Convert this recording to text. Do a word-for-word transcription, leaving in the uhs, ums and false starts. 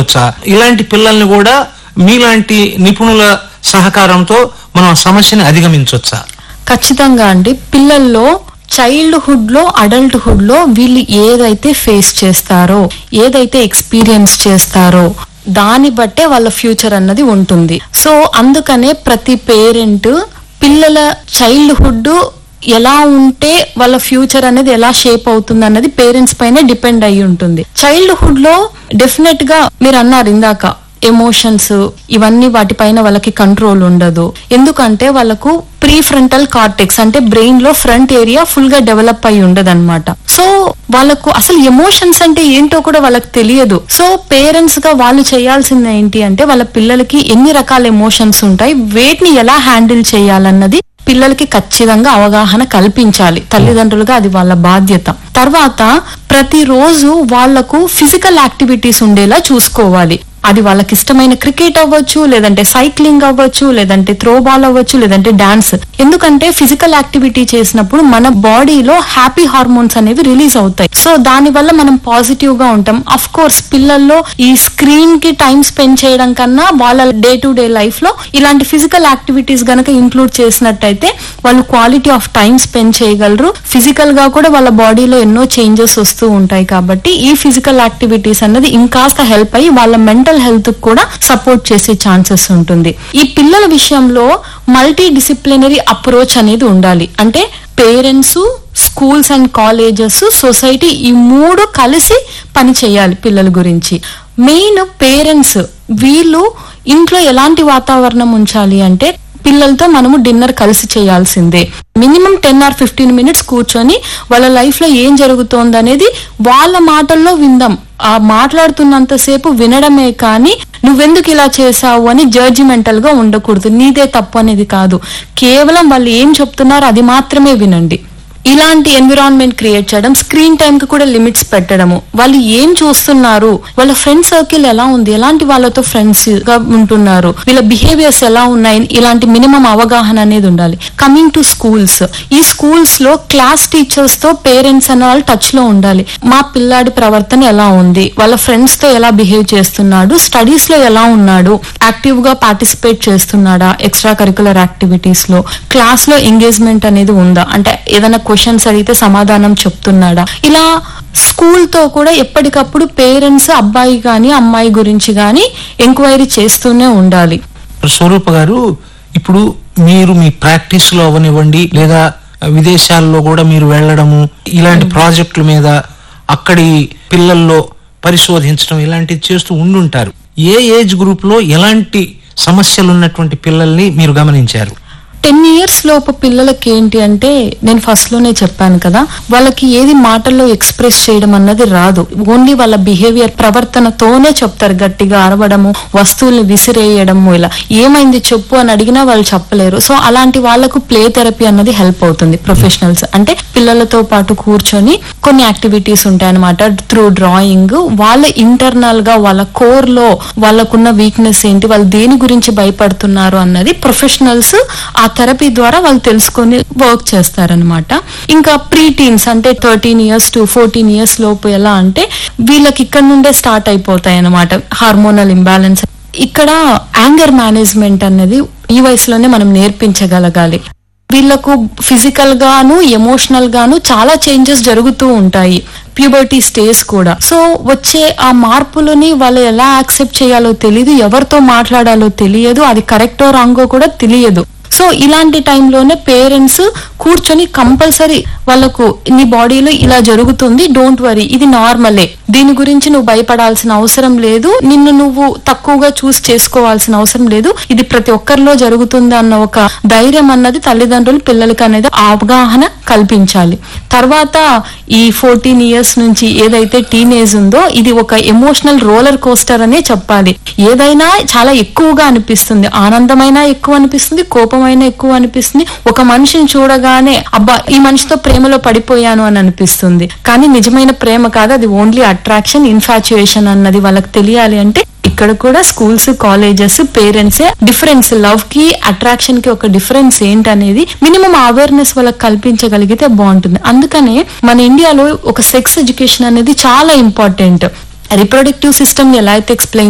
చేసుకోవచ్చా? ఇలాంటి పిల్లల్ని కూడా మీలాంటి నిపుణుల సహకారంతో మనం సమస్యని అధిగమించవచ్చా? ఖచ్చితంగా అండి. పిల్లల్లో చైల్డ్హుడ్ లో అడల్ట్హుడ్ లో వీళ్ళు ఏదైతే ఫేస్ చేస్తారో, ఏదైతే ఎక్స్పీరియన్స్ చేస్తారో దాన్ని బట్టే వాళ్ళ ఫ్యూచర్ అన్నది ఉంటుంది. సో అందుకనే ప్రతి పేరెంట్ పిల్లల చైల్డ్హుడ్ ఎలా ఉంటే వాళ్ళ ఫ్యూచర్ అనేది ఎలా షేప్ అవుతుంది అన్నది పేరెంట్స్ పైన డిపెండ్ అయి ఉంటుంది. చైల్డ్హుడ్ లో డెఫినెట్ గా మీరు అన్నారు ఇందాక, ఎమోషన్స్ ఇవన్నీ వాటిపైన వాళ్ళకి కంట్రోల్ ఉండదు. ఎందుకంటే వాళ్ళకు ప్రీ ఫ్రంటల్ కార్టెక్స్ అంటే బ్రెయిన్ లో ఫ్రంట్ ఏరియా ఫుల్ గా డెవలప్ అయి ఉండదు అనమాట. సో వాళ్ళకు అసలు ఎమోషన్స్ అంటే ఏంటో కూడా వాళ్ళకి తెలియదు. సో పేరెంట్స్ గా వాళ్ళు చేయాల్సింది ఏంటి అంటే వాళ్ళ పిల్లలకి ఎన్ని రకాల ఎమోషన్స్ ఉంటాయి, వేటిని ఎలా హ్యాండిల్ చేయాలన్నది పిల్లలకి ఖచ్చితంగా అవగాహన కల్పించాలి. తల్లిదండ్రులుగా అది వాళ్ళ బాధ్యత. తర్వాత ప్రతిరోజు వాళ్లకు ఫిజికల్ యాక్టివిటీస్ ఉండేలా చూసుకోవాలి. అది వాళ్ళకి ఇష్టమైన క్రికెట్ అవ్వచ్చు, లేదంటే సైక్లింగ్ అవ్వచ్చు, లేదంటే త్రో బాల్ అవ్వచ్చు, లేదంటే డాన్స్. ఎందుకంటే ఫిజికల్ యాక్టివిటీ చేసినప్పుడు మన బాడీలో హ్యాపీ హార్మోన్స్ అనేవి రిలీజ్ అవుతాయి. సో దాని వల్ల మనం పాజిటివ్ గా ఉంటాం. అఫ్ కోర్స్ పిల్లల్లో ఈ స్క్రీన్ కి టైం స్పెండ్ చేయడం కన్నా వాళ్ళ డే టు డే లైఫ్ లో ఇలాంటి ఫిజికల్ యాక్టివిటీస్ గనక ఇంక్లూడ్ చేసినట్టయితే వాళ్ళు క్వాలిటీ ఆఫ్ టైం స్పెండ్ చేయగలరు. ఫిజికల్ గా కూడా వాళ్ళ బాడీలో ఎన్నో చేంజెస్ వస్తూ ఉంటాయి. కాబట్టి ఈ ఫిజికల్ యాక్టివిటీస్ అన్నది ఇంకాస్త హెల్ప్ అయ్యి వాళ్ళ మెంటల్ హెల్త్ కూడా సపోర్ట్ చేసే ఛాన్సెస్ ఉంటుంది. ఈ పిల్లల విషయంలో మల్టీ డిసిప్లినరీ అప్రోచ్ అనేది ఉండాలి. అంటే parents, schools and colleges, society ఈ మూడు కలిసి పని చేయాలి పిల్లల గురించి. మెయిన్ పేరెంట్స్ వీళ్ళు ఇంట్లో ఎలాంటి వాతావరణం ఉంచాలి అంటే పిల్లలతో మనము డిన్నర్ కలిసి చేయాల్సిందే. Minimum ten or fifteen minutes కూర్చొని వాళ్ళ లైఫ్ లో ఏం జరుగుతోంది అనేది వాళ్ళ మాటల్లో విందాం. ఆ మాట్లాడుతున్నంతసేపు వినడమే కానీ నువ్వెందుకు ఇలా చేసావు అని జడ్జిమెంటల్ గా ఉండకూడదు. నీదే తప్పు అనేది కాదు. కేవలం వాళ్ళు ఏం చెప్తున్నారో అది మాత్రమే వినండి. ఇలాంటి ఎన్విరాన్మెంట్ క్రియేట్ చేయడం, స్క్రీన్ టైం కి కూడా లిమిట్స్ పెట్టడము, వాళ్ళు ఏం చూస్తున్నారు, వాళ్ళ ఫ్రెండ్ సర్కిల్ ఎలా ఉంది, ఎలాంటి వాళ్ళతో ఫ్రెండ్స్ గా ఉంటున్నారు, వీళ్ళ బిహేవియర్స్ ఎలా ఉన్నాయి, ఇలాంటి మినిమం అవగాహన అనేది ఉండాలి. కమింగ్ టు స్కూల్స్, ఈ స్కూల్స్ లో క్లాస్ టీచర్స్ తో పేరెంట్స్ అనే వాళ్ళు టచ్ లో ఉండాలి. మా పిల్లాడి ప్రవర్తన ఎలా ఉంది, వాళ్ళ ఫ్రెండ్స్ తో ఎలా బిహేవ్ చేస్తున్నాడు, స్టడీస్ లో ఎలా ఉన్నాడు, యాక్టివ్ గా పార్టిసిపేట్ చేస్తున్నాడా ఎక్స్ట్రా కరికులర్ యాక్టివిటీస్ లో, క్లాస్ లో ఎంగేజ్మెంట్ అనేది ఉందా, అంటే ఏదైనా క్వశ్చన్స్ అడిగితే సమాధానం చెప్తున్నాడా. ఇలా స్కూల్ తో కూడా ఎప్పటికప్పుడు పేరెంట్స్ అబ్బాయి గాని అమ్మాయి గురించి గాని ఎంక్వైరీ చేస్తూనే ఉండాలి. స్వరూప గారు, ఇప్పుడు మీరు మీ ప్రాక్టీస్ లో అవనివ్వండి, లేదా విదేశాల్లో కూడా మీరు వెళ్ళడము, ఇలాంటి ప్రాజెక్టుల మీద అక్కడి పిల్లల్లో పరిశోధించడం ఇలాంటివి చేస్తూ ఉండుంటారు. ఏ ఏజ్ గ్రూప్ లో ఎలాంటి సమస్యలు ఉన్నటువంటి పిల్లల్ని మీరు గమనించారు? టెన్ ఇయర్స్ లోపు పిల్లలకి ఏంటి అంటే నేను ఫస్ట్ లోనే చెప్పాను కదా, వాళ్ళకి ఏది మాటల్లో ఎక్స్ప్రెస్ చేయడం అన్నది రాదు. ఓన్లీ వాళ్ళ బిహేవియర్ ప్రవర్తనతోనే చెప్తారు. గట్టిగా అరవడము, వస్తువుల్ని విసిరేయడము, ఇలా ఏమైంది చెప్పు అని అడిగినా వాళ్ళు చెప్పలేరు. సో అలాంటి వాళ్ళకు ప్లే థెరపీ అన్నది హెల్ప్ అవుతుంది. ప్రొఫెషనల్స్ అంటే పిల్లలతో పాటు కూర్చొని కొన్ని యాక్టివిటీస్ ఉంటాయన్నమాట. త్రూ డ్రాయింగ్ వాళ్ళ ఇంటర్నల్ గా వాళ్ళ కోర్ లో వాళ్ళకున్న వీక్నెస్ ఏంటి, వాళ్ళు దేని గురించి భయపడుతున్నారు అన్నది ప్రొఫెషనల్స్ ఆ థెరపీ ద్వారా వాళ్ళు తెలుసుకొని వర్క్ చేస్తారనమాట. ఇంకా ప్రీ టీన్స్ అంటే thirteen years to fourteen years లోపు ఎలా అంటే వీళ్ళకి ఇక్కడ నుండే స్టార్ట్ అయిపోతాయి అనమాట హార్మోనల్ ఇంబ్యాలెన్స్. ఇక్కడ యాంగర్ మేనేజ్మెంట్ అనేది ఈ వయసులోనే మనం నేర్పించగలగాలి. వీళ్ళకు ఫిజికల్ గాను ఎమోషనల్ గాను చాలా చేంజెస్ జరుగుతూ ఉంటాయి. ప్యూబర్టీ స్టేజ్ కూడా. సో వచ్చే ఆ మార్పులని వాళ్ళు ఎలా యాక్సెప్ట్ చేయాలో తెలియదు, ఎవరితో మాట్లాడాలో తెలియదు, అది కరెక్టో రాంగో కూడా తెలియదు. సో ఇలాంటి టైంలోనే పేరెంట్స్ కూర్చొని కంపల్సరీ వాళ్ళకు నీ బాడీలో ఇలా జరుగుతుంది, డోంట్ వరీ, ఇది నార్మలే, దీని గురించి నువ్వు భయపడాల్సిన అవసరం లేదు, నిన్ను నువ్వు తక్కువగా చూస్ చేసుకోవాల్సిన అవసరం లేదు, ఇది ప్రతి ఒక్కరిలో జరుగుతుంది అన్న ఒక ధైర్యం అన్నది తల్లిదండ్రులు పిల్లలకి అనేది అవగాహన కల్పించాలి. తర్వాత ఈ ఫోర్టీన్ ఇయర్స్ నుంచి ఏదైతే టీనేజ్ ఉందో ఇది ఒక ఎమోషనల్ రోలర్ కోస్టర్ అనే చెప్పాలి. ఏదైనా చాలా ఎక్కువగా అనిపిస్తుంది, ఆనందమైనా ఎక్కువ అనిపిస్తుంది, కోపమైనా ఎక్కువ అనిపిస్తుంది. ఒక మనిషిని చూడగానే అబ్బా ఈ మనిషితో ప్రేమలో పడిపోయాను అని అనిపిస్తుంది. కానీ నిజమైన ప్రేమ కాదు, అది ఓన్లీ అట్రాక్షన్, ఇన్ఫాచ్యుయేషన్ అన్నది వాళ్ళకి తెలియాలి. అంటే ఇక్కడ కూడా schools, colleges, parents difference, love కి అట్రాక్షన్ కి ఒక డిఫరెన్స్ ఏంటనేది మినిమం అవేర్నెస్ వాళ్ళకి కల్పించగలిగితే బాగుంటుంది. అందుకనే మన ఇండియాలో ఒక సెక్స్ ఎడ్యుకేషన్ అనేది చాలా ఇంపార్టెంట్. రిప్రొడక్టివ్ సిస్టమ్ ని ఎలా అయితే ఎక్స్ప్లెయిన్